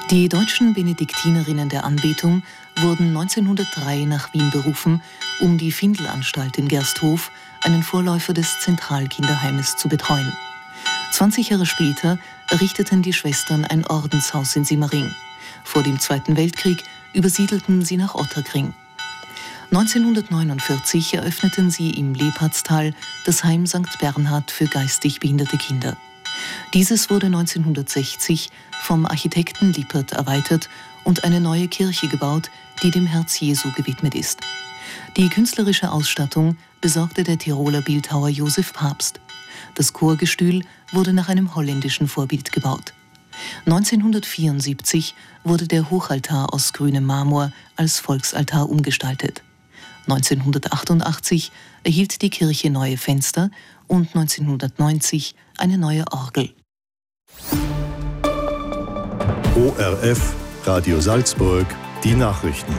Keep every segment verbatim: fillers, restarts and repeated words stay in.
Die deutschen Benediktinerinnen der Anbetung wurden neunzehnhundertdrei nach Wien berufen, um die Findelanstalt in Gersthof, einen Vorläufer des Zentralkinderheimes, zu betreuen. zwanzig Jahre später errichteten die Schwestern ein Ordenshaus in Simmering. Vor dem Zweiten Weltkrieg übersiedelten sie nach Ottakring. neunzehnhundertneunundvierzig eröffneten sie im Lepatztal das Heim Sankt Bernhard für geistig behinderte Kinder. Dieses wurde neunzehnhundertsechzig vom Architekten Lippert erweitert und eine neue Kirche gebaut, die dem Herz Jesu gewidmet ist. Die künstlerische Ausstattung besorgte der Tiroler Bildhauer Josef Papst. Das Chorgestühl wurde nach einem holländischen Vorbild gebaut. neunzehnhundertvierundsiebzig wurde der Hochaltar aus grünem Marmor als Volksaltar umgestaltet. neunzehnhundertachtundachtzig erhielt die Kirche neue Fenster und neunzehnhundertneunzig eine neue Orgel. O R F, Radio Salzburg, die Nachrichten.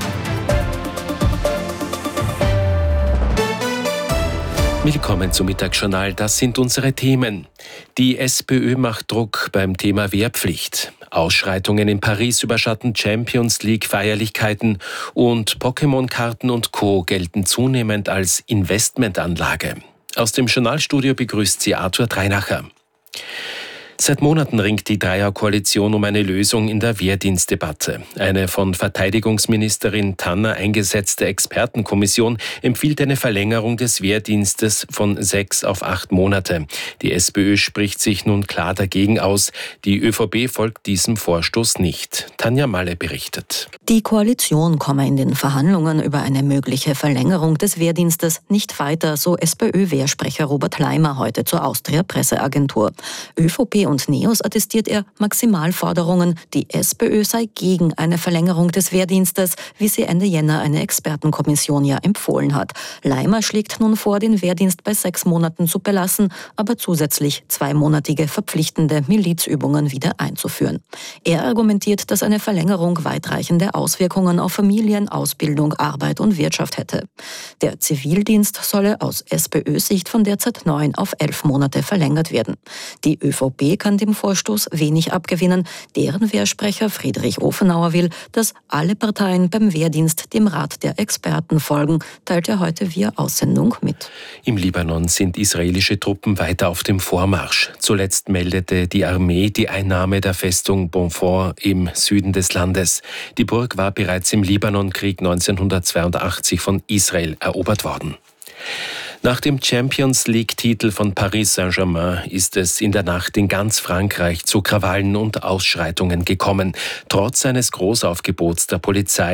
Willkommen zum Mittagsjournal, das sind unsere Themen. Die SPÖ macht Druck beim Thema Wehrpflicht. Ausschreitungen in Paris überschatten Champions League-Feierlichkeiten und Pokémon-Karten und Co. gelten zunehmend als Investmentanlage. Aus dem Journalstudio begrüßt sie Arthur Dreinacher. Seit Monaten ringt die Dreierkoalition um eine Lösung in der Wehrdienstdebatte. Eine von Verteidigungsministerin Tanner eingesetzte Expertenkommission empfiehlt eine Verlängerung des Wehrdienstes von sechs auf acht Monate. Die SPÖ spricht sich nun klar dagegen aus. Die ÖVP folgt diesem Vorstoß nicht. Tanja Malle berichtet. Die Koalition komme in den Verhandlungen über eine mögliche Verlängerung des Wehrdienstes nicht weiter, so SPÖ-Wehrsprecher Robert Leimer heute zur Austria-Presseagentur. ÖVP und Neos attestiert er Maximalforderungen. Die SPÖ sei gegen eine Verlängerung des Wehrdienstes, wie sie Ende Jänner eine Expertenkommission ja empfohlen hat. Leimer schlägt nun vor, den Wehrdienst bei sechs Monaten zu belassen, aber zusätzlich zweimonatige verpflichtende Milizübungen wieder einzuführen. Er argumentiert, dass eine Verlängerung weitreichende Auswirkungen auf Familien, Ausbildung, Arbeit und Wirtschaft hätte. Der Zivildienst solle aus SPÖ-Sicht von derzeit neun auf elf Monate verlängert werden. Die ÖVP kann dem Vorstoß wenig abgewinnen. Deren Wehrsprecher Friedrich Ofenauer will, dass alle Parteien beim Wehrdienst dem Rat der Experten folgen, teilt er heute via Aussendung mit. Im Libanon sind israelische Truppen weiter auf dem Vormarsch. Zuletzt meldete die Armee die Einnahme der Festung Bonfort im Süden des Landes. Die Burg war bereits im Libanonkrieg neunzehnhundertzweiundachtzig von Israel erobert worden. Nach dem Champions-League-Titel von Paris Saint-Germain ist es in der Nacht in ganz Frankreich zu Krawallen und Ausschreitungen gekommen. Trotz eines Großaufgebots der Polizei